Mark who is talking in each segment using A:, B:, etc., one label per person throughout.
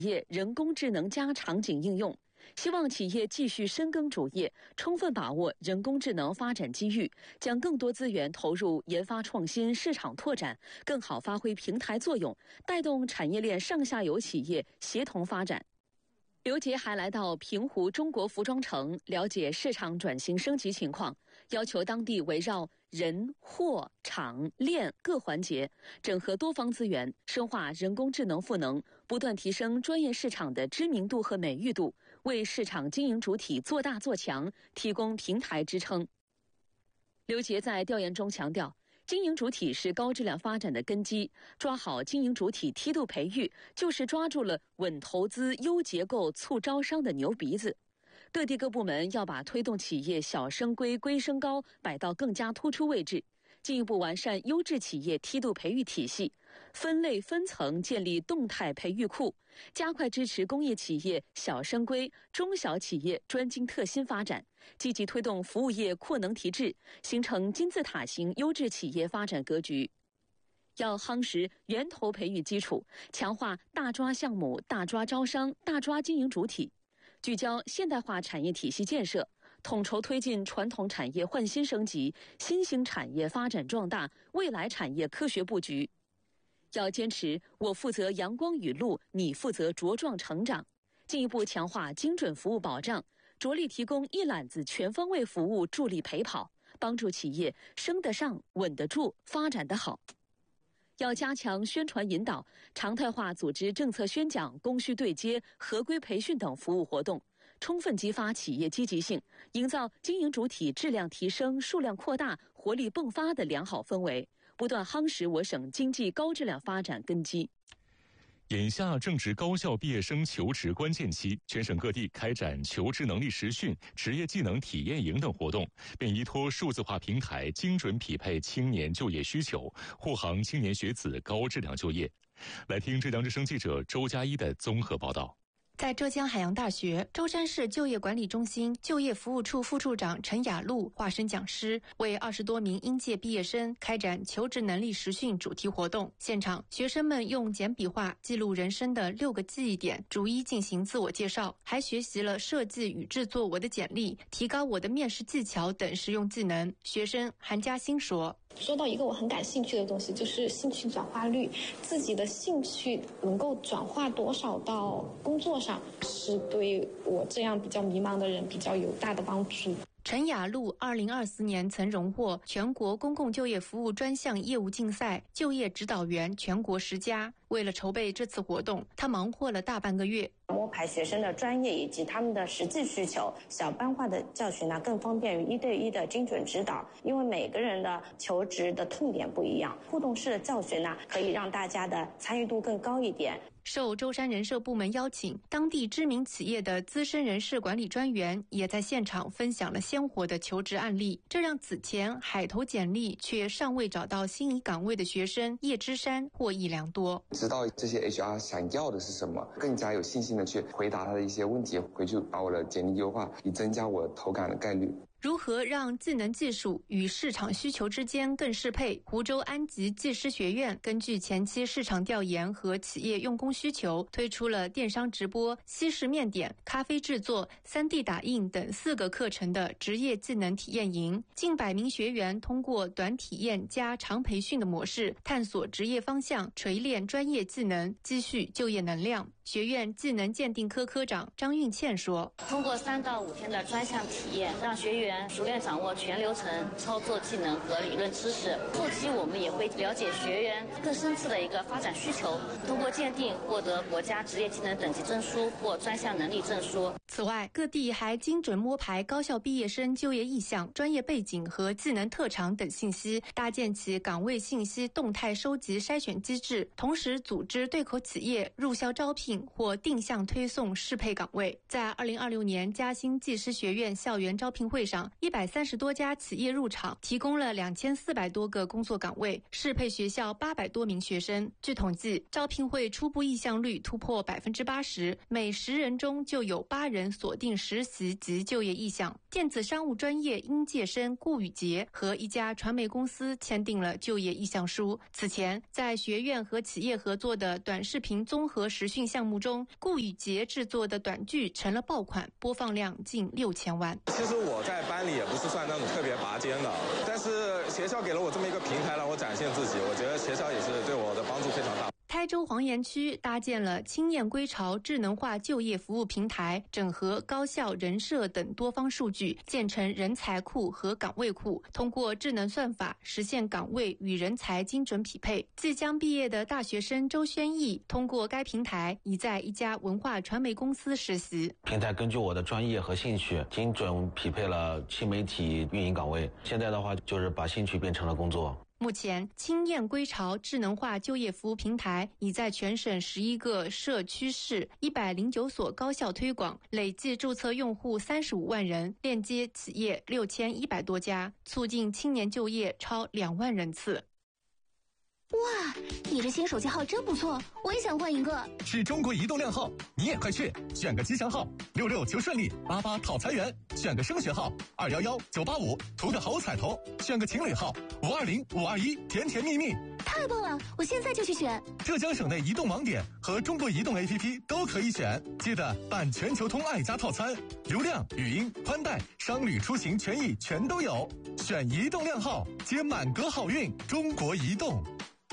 A: 业人工智能加场景应用，希望企业继续深耕主业，充分把握人工智能发展机遇，将更多资源投入研发创新、市场拓展，更好发挥平台作用，带动产业链上下游企业协同发展。刘杰还来到平湖中国服装城了解市场转型升级情况，要求当地围绕人、货、场、链各环节，整合多方资源，深化人工智能赋能，不断提升专业市场的知名度和美誉度，为市场经营主体做大做强提供平台支撑。刘杰在调研中强调，经营主体是高质量发展的根基，抓好经营主体梯度培育，就是抓住了稳投资、优结构、促招商的牛鼻子。各地各部门要把推动企业小升规、规升高摆到更加突出位置，进一步完善优质企业梯度培育体系，分类分层建立动态培育库，加快支持工业企业小升规、中小企业专精特新发展，积极推动服务业扩能提质，形成金字塔型优质企业发展格局。要夯实源头培育基础，强化大抓项目、大抓招商、大抓经营主体，聚焦现代化产业体系建设，统筹推进传统产业换新升级、新兴产业发展壮大、未来产业科学布局。要坚持我负责阳光雨露，你负责茁壮成长，进一步强化精准服务保障，着力提供一揽子全方位服务助力陪跑，帮助企业升得上、稳得住、发展得好。要加强宣传引导，常态化组织政策宣讲、供需对接、合规培训等服务活动，充分激发企业积极性，营造经营主体质量提升、数量扩大、活力迸发的良好氛围，不断夯实我省经济高质量发展根基。
B: 眼下正值高校毕业生求职关键期，全省各地开展求职能力实训、职业技能体验营等活动，并依托数字化平台精准匹配青年就业需求，护航青年学子高质量就业。来听浙江之声记者周佳一的综合报道。
C: 在浙江海洋大学舟山市就业管理中心就业服务处副处长陈雅露化身讲师，为20多名应届毕业生开展求职能力实训主题活动。现场，学生们用简笔画记录人生的6个记忆点，逐一进行自我介绍，还学习了设计与制作我的简历、提高我的面试技巧等实用技能。学生韩嘉欣说：“
D: 说到一个我很感兴趣的东西，就是兴趣转化率，自己的兴趣能够转化多少到工作上，是对我这样比较迷茫的人比较有大的帮助。”
C: 陈雅露2024年曾荣获全国公共就业服务专项业务竞赛就业指导员全国10佳。为了筹备这次活动，他忙活了大半个月。
E: 摸排学生的专业以及他们的实际需求，小班化的教学呢更方便于1对1的精准指导，因为每个人的求职的痛点不一样，互动式的教学呢可以让大家的参与度更高一点。
C: 受舟山人社部门邀请，当地知名企业的资深人事管理专员也在现场分享了鲜活的求职案例，这让此前海投简历却尚未找到心仪岗位的学生叶之山获益良多。
F: 知道这些 HR 想要的是什么，更加有信心的去回答他的一些问题，回去把我的简历优化，以增加我投岗的概率。
C: 如何让技能技术与市场需求之间更适配？湖州安吉技师学院根据前期市场调研和企业用工需求，推出了电商直播、西式面点、咖啡制作、3D 打印等4个课程的职业技能体验营。近100名学员通过短体验加长培训的模式，探索职业方向，锤炼专业技能，积蓄就业能量。学院技能鉴定科科长张运倩说：“
G: 通过3到5天的专项体验，让学员熟练掌握全流程操作技能和理论知识。后期我们也会了解学员更深次的一个发展需求，通过鉴定获得国家职业技能等级证书或专项能力证书。”
C: 此外，各地还精准摸排高校毕业生就业意向、专业背景和技能特长等信息，搭建起岗位信息动态收集筛选机制，同时组织对口企业入校招聘或定向推送适配岗位。在2026年嘉兴技师学院校园招聘会上， 上，130多家企业入场，提供了2400多个工作岗位，适配学校800多名学生。据统计，招聘会初步意向率突破80%，每10人中就有8人锁定实习及就业意向。电子商务专业应届生顾宇杰和一家传媒公司签订了就业意向书。此前，在学院和企业合作的短视频综合实训项目中，顾宇杰制作的短剧成了爆款，播放量近6000万。
H: 其实我在班里也不是算那种特别拔尖的，但是学校给了我这么一个平台让我展现自己，我觉得学校也是对我的帮助非常大。
C: 台州黄岩区搭建了青燕归巢智能化就业服务平台，整合高校、人社等多方数据，建成人才库和岗位库，通过智能算法实现岗位与人才精准匹配。即将毕业的大学生周轩毅通过该平台已在一家文化传媒公司实习。
I: 平台根据我的专业和兴趣精准匹配了新媒体运营岗位，现在的话就是把兴趣变成了工作。
C: 目前，青燕归巢智能化就业服务平台已在全省11个社区市109所高校推广，累计注册用户35万人，链接企业6100多家，促进青年就业超2万人次。
J: 哇，你这新手机号真不错，我也想换一个。
K: 是中国移动靓号，你也快去选个吉祥号，66求顺利，88讨财源，选个升学号，211-985图个好彩头，选个情侣号，520-521甜甜蜜蜜。
J: 太棒了，我现在就去选。
K: 浙江省内移动网点和中国移动 APP 都可以选，记得办全球通爱家套餐，流量、语音、宽带、商旅出行权益全都有。选移动靓号，接满格好运，中国移动。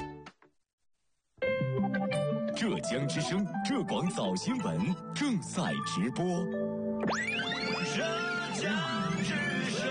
L: 浙江之声浙广早新闻正在直播。
M: 浙江之声。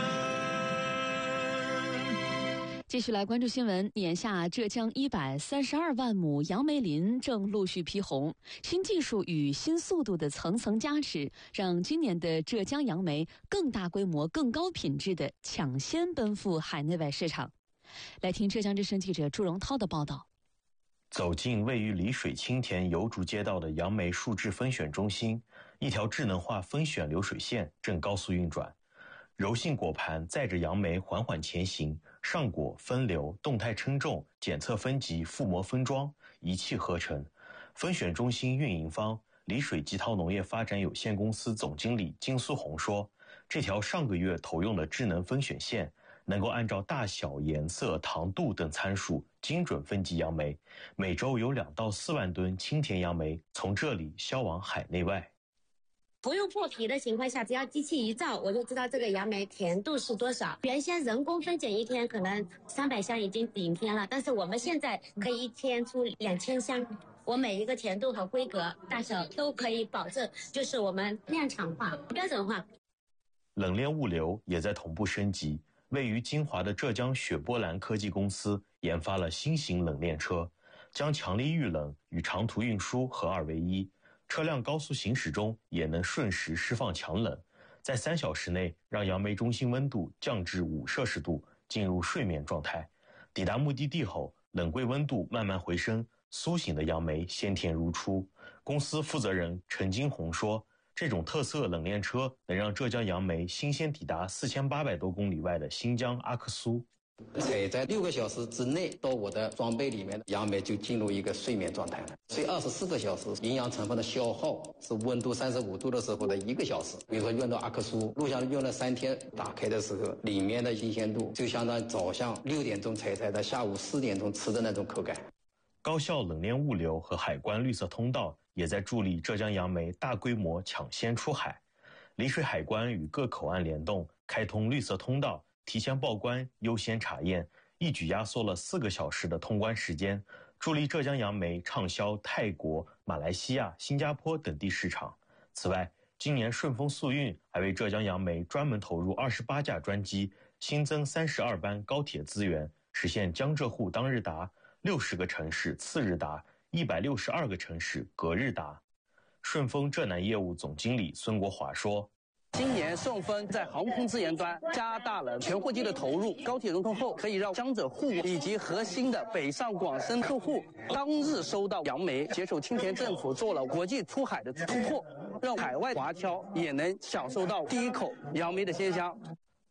A: 继续来关注新闻。眼下，浙江132万亩杨梅林正陆续披红，新技术与新速度的层层加持，让今年的浙江杨梅更大规模、更高品质的抢先奔赴海内外市场。来听浙江之声记者朱荣涛的报道。
N: 走进位于丽水青田油竹街道的杨梅树质分选中心，一条智能化分选流水线正高速运转，柔性果盘载着杨梅缓缓前行，上果、分流、动态称重、检测分级、覆膜分装，一气呵成。分选中心运营方丽水吉涛农业发展有限公司总经理金苏红说，这条上个月投用的智能分选线能够按照大小、颜色、糖度等参数精准分级杨梅，每周有2到4万吨青田杨梅从这里销往海内外。
O: 不用破皮的情况下，只要机器一照，我就知道这个杨梅甜度是多少。原先人工分拣一天可能300箱已经顶天了，但是我们现在可以一天出2000箱。我每一个甜度和规格、大小都可以保证，就是我们量产化、标准化。
N: 冷链物流也在同步升级。位于金华的浙江雪波兰科技公司研发了新型冷链车，将强力遇冷与长途运输合二为一，车辆高速行驶中也能瞬时释放强冷，在3小时内让杨梅中心温度降至5摄氏度，进入睡眠状态。抵达目的地后，冷柜温度慢慢回升，苏醒的杨梅鲜甜如初。公司负责人陈金红说，这种特色冷链车能让浙江杨梅新鲜抵达4800多公里外的新疆阿克苏。
P: 采在6个小时之内，到我的装备里面，杨梅就进入一个睡眠状态了。睡24个小时，营养成分的消耗是温度35度的时候的1个小时。比如说用到阿克苏，录像用了3天，打开的时候，里面的新鲜度就相当于早上6点钟采摘的下午4点钟吃的那种口感。
N: 高效冷链物流和海关绿色通道也在助力浙江杨梅大规模抢先出海。丽水海关与各口岸联动，开通绿色通道，提前报关、优先查验，一举压缩了4个小时的通关时间，助力浙江杨梅畅销泰国、马来西亚、新加坡等地市场。此外，今年顺丰速运还为浙江杨梅专门投入28架专机，新增32班高铁资源，实现江浙沪当日达，60个城市次日达，162个城市隔日达。顺丰浙南业务总经理孙国华说，
Q: 今年顺丰在航空资源端加大了全货机的投入，高铁融通后可以让江浙沪以及核心的北上广深客户当日收到杨梅，携手青田政府做了国际出海的突破，让海外华侨也能享受到第一口杨梅的鲜香。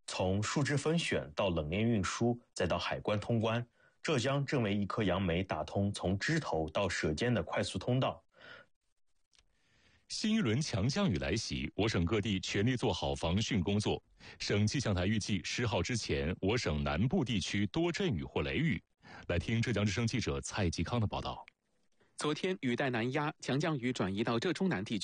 N: 从树枝分选到冷链运输，再到海关通关，浙江正为一颗杨梅打通从枝头到舌尖的快速通道。
B: 新一轮强降雨来袭，我省各地全力做好防汛工作。省气象台预计10号之前，我省南部地区多阵雨或雷雨。来听浙江之声记者蔡吉康的报道。
R: 昨天雨带南压，强降雨转移到浙中南地区。